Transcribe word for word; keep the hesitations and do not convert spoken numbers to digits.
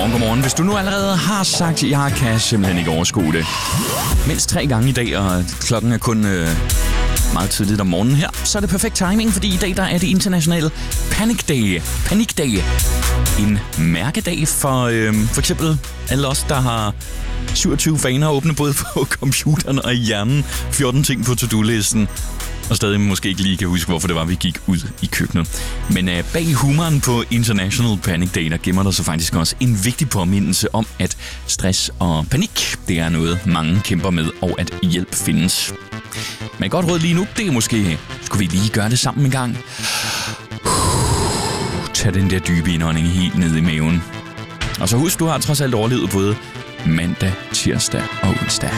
Godmorgen, godmorgen. Hvis du nu allerede har sagt, at jeg kan simpelthen ikke overskue det. Mindst tre gange i dag, og klokken er kun øh, meget tidligt om morgenen her, så er det perfekt timing, fordi i dag der er det internationale Panic Day. Panic Day. En mærkedag for øh, for eksempel alle os, der har syvogtyve faner åbne både på computeren og i hjernen. fjorten ting på to-do-listen. Og stadig måske ikke lige kan huske, hvorfor det var, vi gik ud i køkkenet. Men uh, bag humoren på International Panic Day, der gemmer der så faktisk også en vigtig påmindelse om, at stress og panik, det er noget, mange kæmper med, og at hjælp findes. Men godt råd lige nu, det er måske, skulle vi lige gøre det sammen en gang? Tag den der dybe indånding helt ned i maven. Og så husk, du har trods alt overlevet både mandag, tirsdag og onsdag.